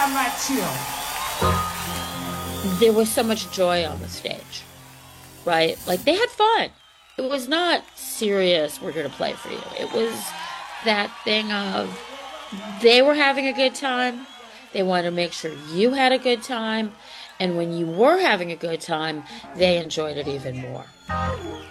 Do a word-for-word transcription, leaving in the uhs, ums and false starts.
I'm not chill. There was so much joy on the stage, right? Like they had fun. It was not serious, we're here to play for you. It was that thing of they were having a good time. They wanted to make sure you had a good time. And when you were having a good time, they enjoyed it even more.